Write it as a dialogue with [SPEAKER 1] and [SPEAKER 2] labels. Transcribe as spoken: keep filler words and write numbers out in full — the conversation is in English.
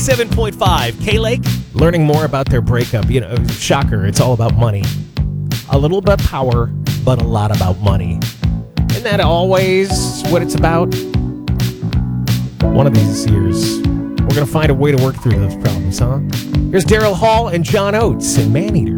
[SPEAKER 1] ninety-seven point five. K-Lake, learning more about their breakup. You know, shocker, it's all about money. A little bit power, but a lot about money. Isn't that always what it's about? One of these years, we're going to find a way to work through those problems, huh? Here's Daryl Hall and John Oates and Maneater.